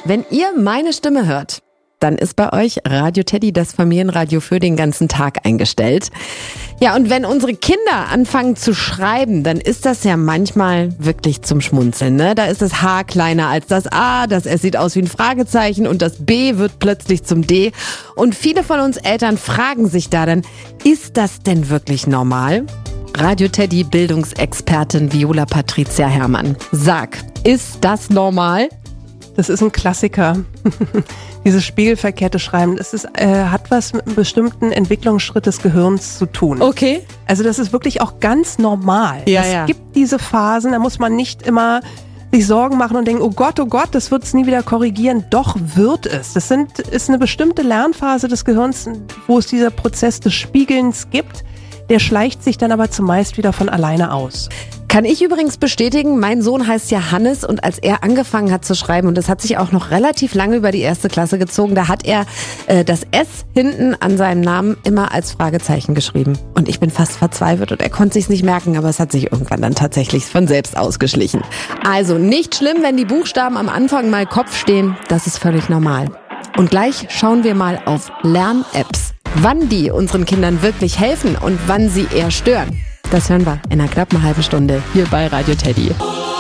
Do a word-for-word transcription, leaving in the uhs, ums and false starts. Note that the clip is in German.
Wenn ihr meine Stimme hört, dann ist bei euch Radio Teddy, das Familienradio, für den ganzen Tag eingestellt. Ja, und wenn unsere Kinder anfangen zu schreiben, dann ist das ja manchmal wirklich zum Schmunzeln, ne? Da ist das H kleiner als das A, das S sieht aus wie ein Fragezeichen und das B wird plötzlich zum D. Und viele von uns Eltern fragen sich da dann, ist das denn wirklich normal? Radio Teddy Bildungsexpertin Viola Patricia Herrmann. Sag, ist das normal? Das ist ein Klassiker. Dieses spiegelverkehrte Schreiben, das ist, äh, hat was mit einem bestimmten Entwicklungsschritt des Gehirns zu tun. Okay. Also das ist wirklich auch ganz normal. Ja, es ja. gibt diese Phasen, da muss man nicht immer sich Sorgen machen und denken, oh Gott, oh Gott, das wird es nie wieder korrigieren. Doch wird es. Das sind, ist eine bestimmte Lernphase des Gehirns, wo es dieser Prozess des Spiegelns gibt. Der schleicht sich dann aber zumeist wieder von alleine aus. Kann ich übrigens bestätigen, mein Sohn heißt ja Hannes und als er angefangen hat zu schreiben, und das hat sich auch noch relativ lange über die erste Klasse gezogen, da hat er äh, das S hinten an seinem Namen immer als Fragezeichen geschrieben. Und ich bin fast verzweifelt und er konnte sich's nicht merken, aber es hat sich irgendwann dann tatsächlich von selbst ausgeschlichen. Also nicht schlimm, wenn die Buchstaben am Anfang mal Kopf stehen, das ist völlig normal. Und gleich schauen wir mal auf Lern-Apps. Wann die unseren Kindern wirklich helfen und wann sie eher stören, das hören wir in einer knappen halben Stunde hier bei Radio Teddy.